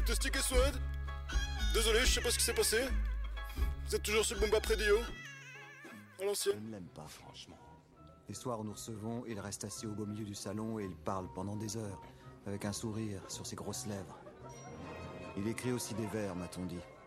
c'était Stick et Sword. Désolé, je sais pas ce qui s'est passé. Vous êtes toujours sur le Bomba Predio. À Je l'ancienne. ne l'aime pas, franchement. Les soirs où nous recevons, il reste assis au beau milieu du salon et il parle pendant des heures, avec un sourire sur ses grosses lèvres. Il écrit aussi des vers, m'a-t-on dit.